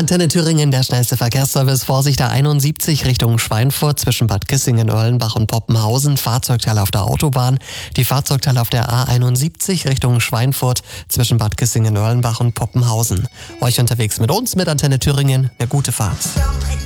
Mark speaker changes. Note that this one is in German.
Speaker 1: Antenne Thüringen, der schnellste Verkehrsservice. Vorsicht, der 71 Richtung Schweinfurt zwischen Bad Kissingen, Erlenbach und Poppenhausen. Fahrzeugteile auf der Autobahn. Die Fahrzeugteile auf der A71 Richtung Schweinfurt zwischen Bad Kissingen, Erlenbach und Poppenhausen. Euch unterwegs mit uns, mit Antenne Thüringen, eine gute Fahrt.